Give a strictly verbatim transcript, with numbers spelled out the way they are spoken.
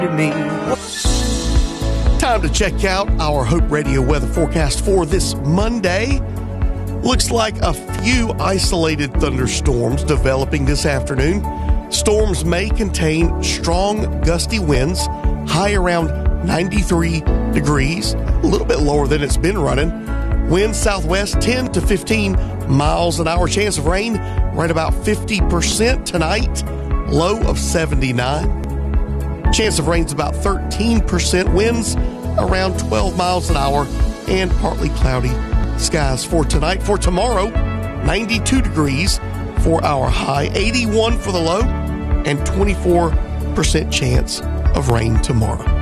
Time to check out our Hope Radio weather forecast for this Monday. Looks like a few isolated thunderstorms developing this afternoon. Storms may contain strong gusty winds, high around ninety-three degrees, a little bit lower than it's been running. Winds southwest ten to fifteen miles an hour. Chance of rain right about fifty percent tonight, low of seventy-nine. Chance of rain's about thirteen percent. Winds around twelve miles an hour and partly cloudy skies for tonight. For tomorrow, ninety-two degrees for our high, eighty-one for the low, and twenty-four percent chance of rain tomorrow.